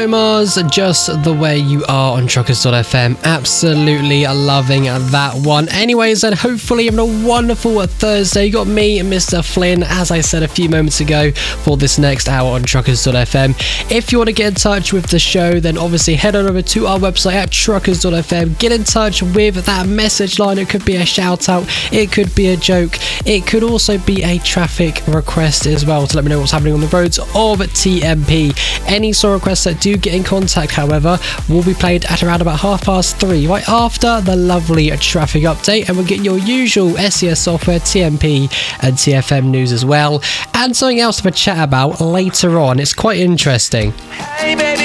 Bruno Mars, Just the Way You Are on Truckers.fm. Absolutely loving that one. Anyways, then hopefully having a wonderful Thursday. You got me, Mr. Flynn, as I said a few moments ago, for this next hour on Truckers.fm. If you want to get in touch with the show, then obviously head on over to our website at Truckers.fm. Get in touch with that message line. It could be a shout out, it could be a joke, it could also be a traffic request as well to let me know what's happening on the roads of TMP. Any sort of requests that do get in contact, however, will be played at around about 3:30, right after the lovely traffic update, and we'll get your usual SES software, TMP and TFM news as well, and something else to have a chat about later on. It's quite interesting. Hey baby,